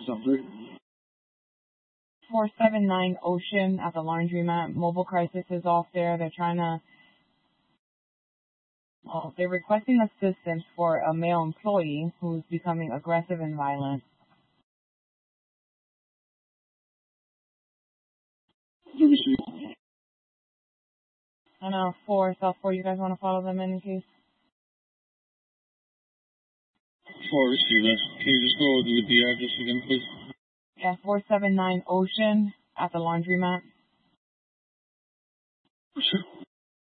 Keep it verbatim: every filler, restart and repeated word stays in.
Sounds great. four seven nine Ocean at the laundromat. Mobile crisis is off there. They're trying to, oh, they're requesting assistance for a male employee who's becoming aggressive and violent. Do we see? And uh, four South four, you guys want to follow them in case? Four receiver. Can you just go with the address again, please? Yeah, four seven nine Ocean at the laundromat. Sure.